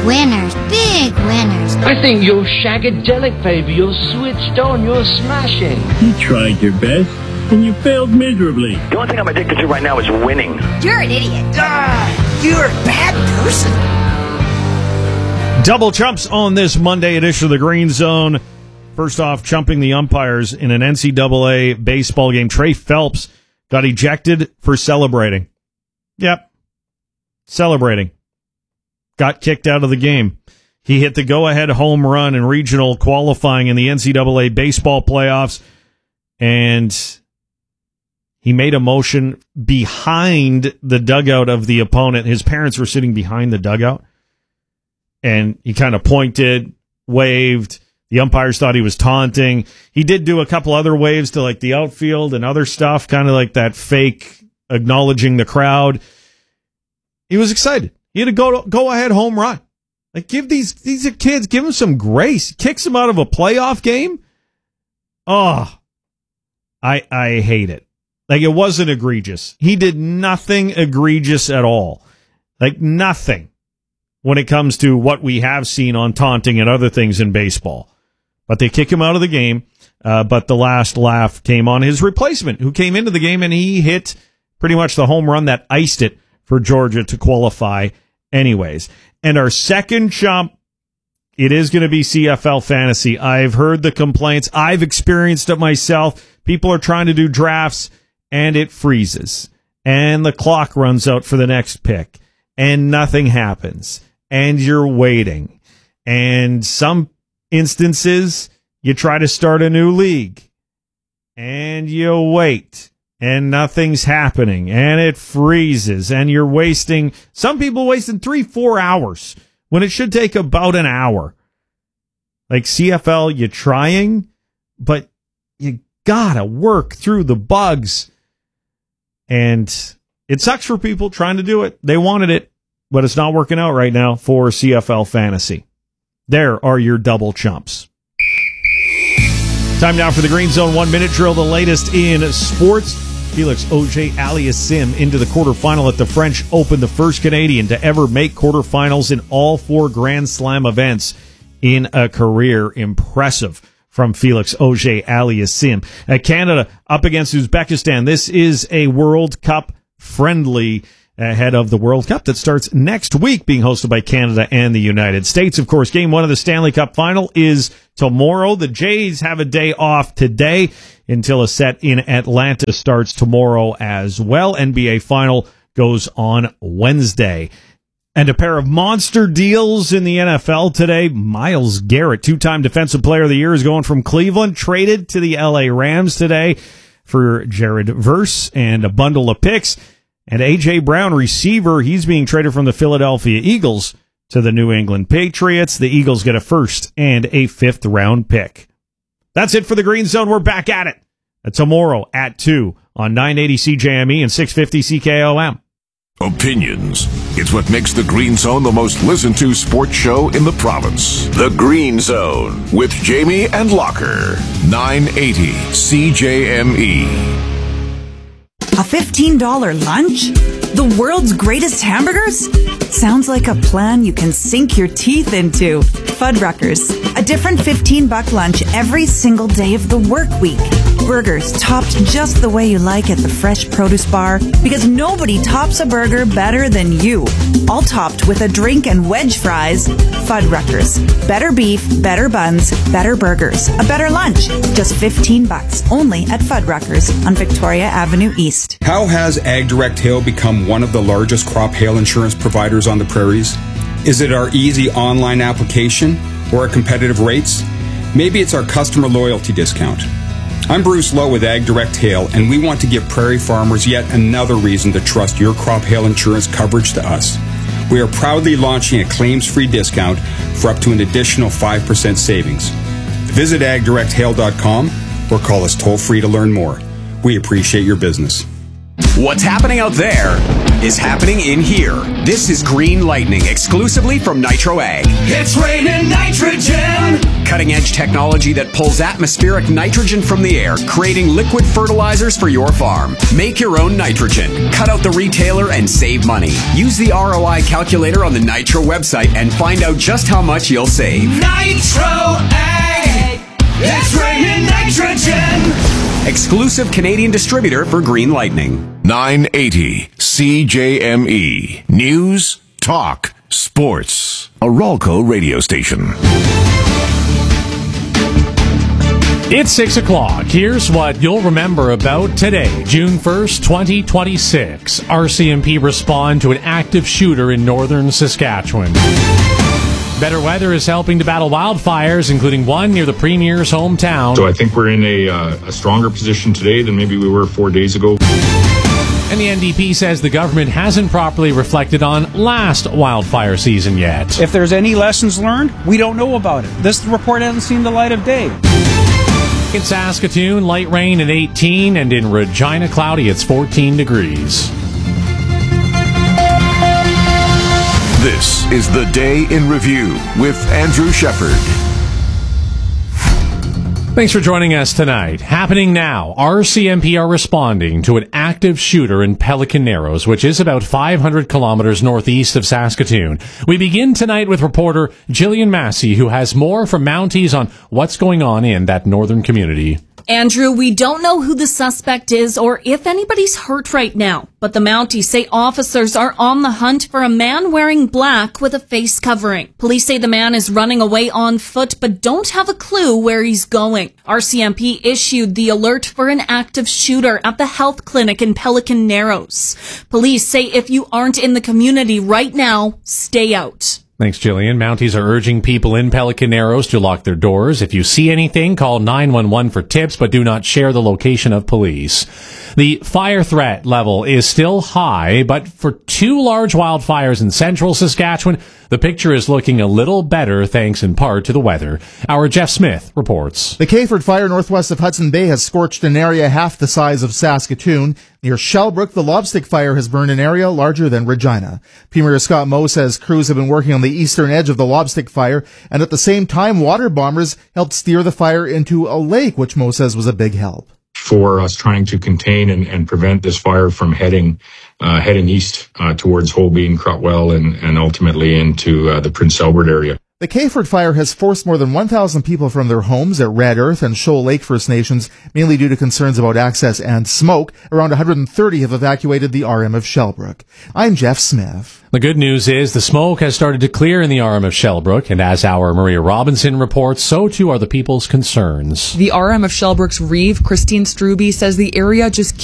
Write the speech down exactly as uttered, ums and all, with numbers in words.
Winners, big winners. I think you're shagadelic, baby. You're switched on. You're smashing. You tried your best, and you failed miserably. The only thing I'm addicted to right now is winning. You're an idiot. Ah, you're a bad person. Double chumps on this Monday edition of the Green Zone. First off, chumping the umpires in an N C double A baseball game. Trey Phelps got ejected for celebrating. Yep. Celebrating. Got kicked out of the game. He hit the go-ahead home run in regional qualifying in the N C double A baseball playoffs, and he made a motion behind the dugout of the opponent. His parents were sitting behind the dugout, and he kind of pointed, waved. The umpires thought he was taunting. He did do a couple other waves to like the outfield and other stuff, kind of like that fake acknowledging the crowd. He was excited. He had a go go ahead home run. Like, give these these kids, give them some grace. Kicks them out of a playoff game. Oh, I I hate it. Like, it wasn't egregious. He did nothing egregious at all. Like, nothing when it comes to what we have seen on taunting and other things in baseball. But they kick him out of the game. Uh, but the last laugh came on his replacement, who came into the game, and he hit pretty much the home run that iced it for Georgia to qualify anyways. And our second chump, it is going to be C F L fantasy. I've heard the complaints. I've experienced it myself. People are trying to do drafts, and it freezes. And the clock runs out for the next pick, and nothing happens. And you're waiting. And some instances, you try to start a new league, and you wait, and nothing's happening, and it freezes, and you're wasting, some people wasting three, four hours when it should take about an hour. Like C F L, you're trying, but you gotta work through the bugs. And it sucks for people trying to do it. They wanted it, but it's not working out right now for C F L fantasy. There are your double chumps. Time now for the Green Zone one-minute drill, the latest in sports. Felix Auger-Aliassime into the quarterfinal at the French Open, the first Canadian to ever make quarterfinals in all four Grand Slam events in a career. Impressive from Felix Auger-Aliassime. Uh, Canada up against Uzbekistan. This is a World Cup friendly ahead of the World Cup that starts next week, being hosted by Canada and the United States. Of course, game one of the Stanley Cup final is tomorrow. The Jays have a day off today until a set in Atlanta starts tomorrow as well. N B A final goes on Wednesday. And a pair of monster deals in the N F L today. Myles Garrett, two-time Defensive Player of the Year, is going from Cleveland, traded to the L A Rams today for Jared Verse and a bundle of picks. And A J. Brown, receiver, he's being traded from the Philadelphia Eagles to the New England Patriots. The Eagles get a first and a fifth round pick. That's it for the Green Zone. We're back at it tomorrow at two on nine eighty C J M E and six fifty C K O M. Opinions. It's what makes the Green Zone the most listened to sports show in the province. The Green Zone with Jamie and Locker. nine eighty C J M E. A fifteen dollars lunch? The world's greatest hamburgers? Sounds like a plan you can sink your teeth into. Fuddruckers. A different fifteen bucks lunch every single day of the work week. Burgers topped just the way you like at the Fresh Produce Bar, because nobody tops a burger better than you. All topped with a drink and wedge fries. Fuddruckers. Better beef, better buns, better burgers. A better lunch. Just fifteen bucks. Only at Fuddruckers on Victoria Avenue East. How has AgDirect Hail become one of the largest crop hail insurance providers on the prairies? Is it our easy online application or our competitive rates? Maybe it's our customer loyalty discount. I'm Bruce Lowe with AgDirect Hail, and we want to give prairie farmers yet another reason to trust your crop hail insurance coverage to us. We are proudly launching a claims-free discount for up to an additional five percent savings. Visit ag direct hail dot com or call us toll-free to learn more. We appreciate your business. What's happening out there is happening in here. This is Green Lightning, exclusively from Nitro Ag. It's raining nitrogen! Cutting-edge technology that pulls atmospheric nitrogen from the air, creating liquid fertilizers for your farm. Make your own nitrogen. Cut out the retailer and save money. Use the R O I calculator on the Nitro website and find out just how much you'll save. Nitro Ag! It's raining nitrogen! Exclusive Canadian distributor for Green Lightning. nine eighty C J M E. News, talk, sports. A Ralco radio station. It's six o'clock. Here's what you'll remember about today, June first, twenty twenty-six. R C M P respond to an active shooter in northern Saskatchewan. Better weather is helping to battle wildfires, including one near the Premier's hometown. So I think we're in a, uh, a stronger position today than maybe we were four days ago. And the N D P says the government hasn't properly reflected on last wildfire season yet. If there's any lessons learned, we don't know about it. This report hasn't seen the light of day. In Saskatoon, light rain at eighteen, and in Regina, cloudy, it's fourteen degrees. This is the Day in Review with Andrew Shepard. Thanks for joining us tonight. Happening now, R C M P are responding to an active shooter in Pelican Narrows, which is about five hundred kilometers northeast of Saskatoon. We begin tonight with reporter Jillian Massey, who has more from Mounties on what's going on in that northern community. Andrew, we don't know who the suspect is or if anybody's hurt right now, but the Mounties say officers are on the hunt for a man wearing black with a face covering. Police say the man is running away on foot but don't have a clue where he's going. R C M P issued the alert for an active shooter at the health clinic in Pelican Narrows. Police say if you aren't in the community right now, stay out. Thanks, Jillian. Mounties are urging people in Pelican Narrows to lock their doors. If you see anything, call nine one one for tips, but do not share the location of police. The fire threat level is still high, but for two large wildfires in central Saskatchewan, the picture is looking a little better thanks in part to the weather. Our Jeff Smith reports. The Kayford fire northwest of Hudson Bay has scorched an area half the size of Saskatoon. Near Shellbrook, the Lobstick fire has burned an area larger than Regina. Premier Scott Moe says crews have been working on the eastern edge of the Lobstick fire, and at the same time, water bombers helped steer the fire into a lake, which Moe says was a big help. For us trying to contain and, and prevent this fire from heading uh, heading east uh, towards Holbein, Crotwell, and, and ultimately into uh, the Prince Albert area. The Kayford fire has forced more than one thousand people from their homes at Red Earth and Shoal Lake First Nations, mainly due to concerns about access and smoke. Around one hundred thirty have evacuated the R M of Shellbrook. I'm Jeff Smith. The good news is the smoke has started to clear in the R M of Shellbrook, and as our Maria Robinson reports, so too are the people's concerns. The R M of Shellbrook's Reeve, Christine Struby, says the area just